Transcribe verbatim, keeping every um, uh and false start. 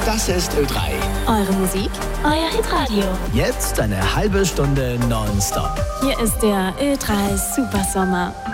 Das ist Ö drei. Eure Musik, euer Hitradio. Jetzt eine halbe Stunde nonstop. Hier ist der Ö drei Supersommer.